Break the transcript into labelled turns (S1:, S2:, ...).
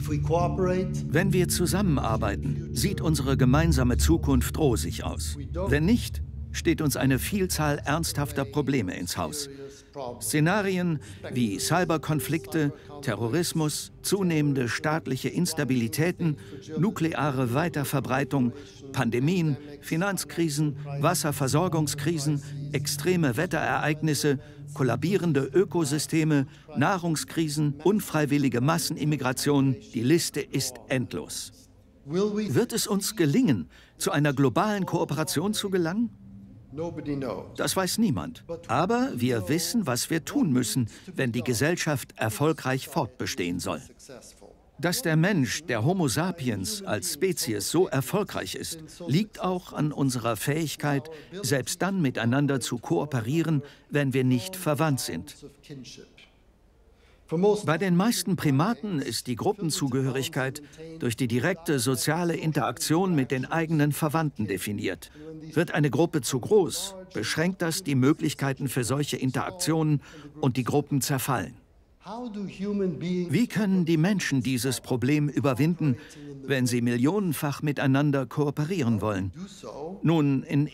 S1: Wenn wir zusammenarbeiten, sieht unsere gemeinsame Zukunft rosig aus. Wenn nicht, steht uns eine Vielzahl ernsthafter Probleme ins Haus. Szenarien wie Cyberkonflikte, Terrorismus, zunehmende staatliche Instabilitäten, nukleare Weiterverbreitung, Pandemien, Finanzkrisen, Wasserversorgungskrisen, extreme Wetterereignisse, kollabierende Ökosysteme, Nahrungskrisen, unfreiwillige Massenimmigration, die Liste ist endlos. Wird es uns gelingen, zu einer globalen Kooperation zu gelangen? Das weiß niemand. Aber wir wissen, was wir tun müssen, wenn die Gesellschaft erfolgreich fortbestehen soll. Dass der Mensch, der Homo sapiens als Spezies so erfolgreich ist, liegt auch an unserer Fähigkeit, selbst dann miteinander zu kooperieren, wenn wir nicht verwandt sind. Bei den meisten Primaten ist die Gruppenzugehörigkeit durch die direkte soziale Interaktion mit den eigenen Verwandten definiert. Wird eine Gruppe zu groß, beschränkt das die Möglichkeiten für solche Interaktionen und die Gruppen zerfallen. Wie können die Menschen dieses Problem überwinden, wenn sie millionenfach miteinander kooperieren wollen? Nun, in